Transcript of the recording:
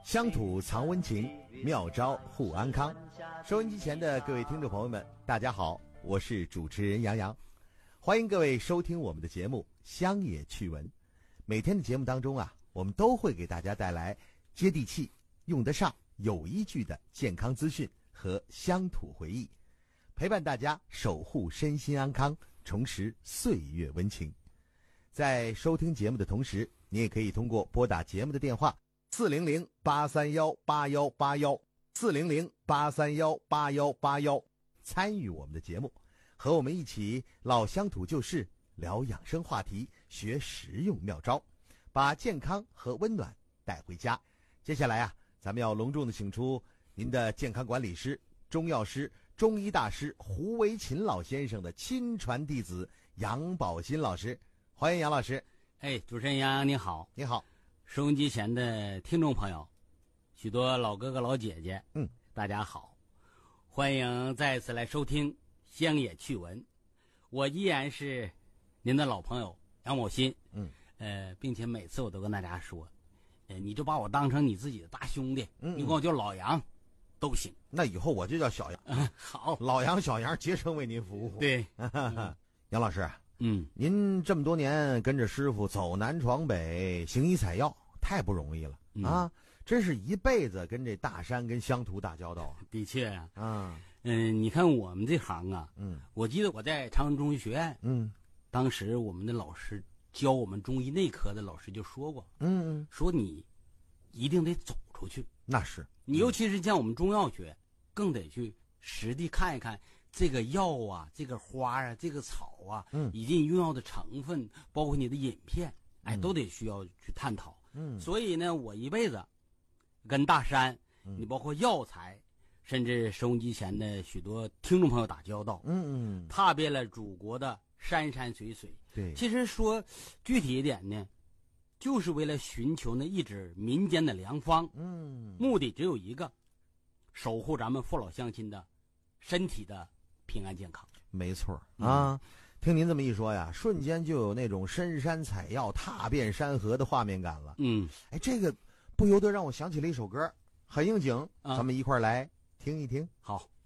乡土藏温情，妙招护安康。收音机前的各位听众朋友们，大家好，我是主持人杨洋，欢迎各位收听我们的节目《乡野趣闻》。每天的节目当中啊，我们都会给大家带来接地气、用得上、有依据的健康资讯和乡土回忆，陪伴大家守护身心安康，重拾岁月温情。在收听节目的同时，你也可以通过拨打节目的电话400-831-8181，400-831-8181参与我们的节目，和我们一起唠乡土旧事，聊养生话题，学实用妙招，把健康和温暖带回家。接下来啊，咱们要隆重的请出您的健康管理师、中药师、中医大师胡维勤老先生的亲传弟子杨宝新老师，欢迎杨老师。 主持人杨你好。 你好。 收音机前的听众朋友，许多老哥哥老姐姐，大家好，欢迎再次来收听乡野趣闻。我依然是您的老朋友杨宝新，并且每次我都跟大家说，你就把我当成你自己的大兄弟，你管我叫老杨都行。 那以后我就叫小杨。 好， 老杨小杨竭诚为您服务。 对。 杨老师，您这么多年跟着师傅走南闯北，行医采药，太不容易了啊！真是一辈子跟这大山跟乡土打交道啊。 的确啊，你看我们这行啊，我记得我在长安中医学院，当时我们的老师教我们中医内科的老师就说过，说你一定得走出去。 那是， 你尤其是像我们中药学，更得去实地看一看这个药啊，这个花啊，这个草啊，以及你用药的成分，包括你的饮片，都得需要去探讨。所以呢，我一辈子跟大山，你包括药材，甚至收音机前的许多听众朋友打交道，踏遍了祖国的山山水水。 对， 其实说具体一点呢，就是为了寻求那一纸民间的良方，目的只有一个，守护咱们父老乡亲的身体的平安健康。 没错啊，听您这么一说呀，瞬间就有那种深山采药、踏遍山河的画面感了。这个不由得让我想起了一首歌，很应景，咱们一块儿来听一听。 好。